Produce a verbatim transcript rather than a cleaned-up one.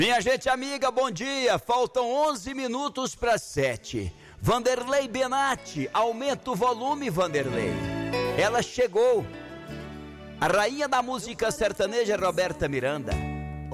Minha gente amiga, bom dia. Faltam onze minutos para sete. Vanderlei Benatti, aumenta o volume, Vanderlei. Ela chegou. A rainha da música sertaneja, Roberta Miranda.